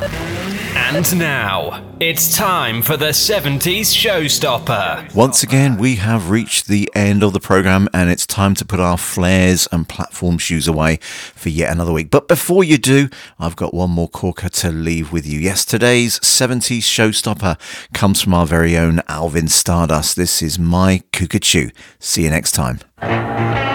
And now, it's time for the 70s Showstopper. Once again, we have reached the end of the programme and it's time to put our flares and platform shoes away for yet another week. But before you do, I've got one more corker to leave with you. Yes, today's 70s Showstopper comes from our very own Alvin Stardust. This is My Cuckoo. See you next time.